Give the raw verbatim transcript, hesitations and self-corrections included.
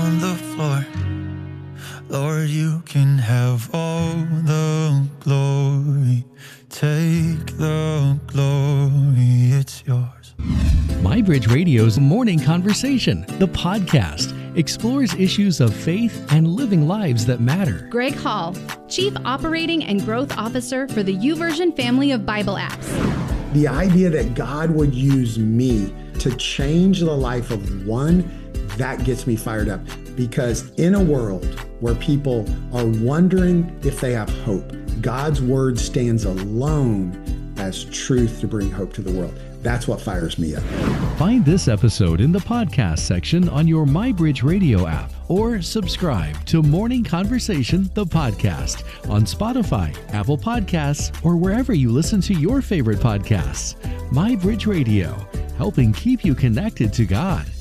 on the floor. Lord, you can have all the glory. Take the glory, it's yours. MyBridge Radio's Morning Conversation, the podcast, explores issues of faith and living lives that matter. Greg Hall, Chief Operating and Growth Officer for the YouVersion family of Bible apps. The idea that God would use me to change the life of one, that gets me fired up. Because in a world where people are wondering if they have hope, God's word stands alone as truth to bring hope to the world. That's what fires me up. Find this episode in the podcast section on your MyBridge Radio app, or subscribe to Morning Conversation, the podcast, on Spotify, Apple Podcasts, or wherever you listen to your favorite podcasts. MyBridge Radio, helping keep you connected to God.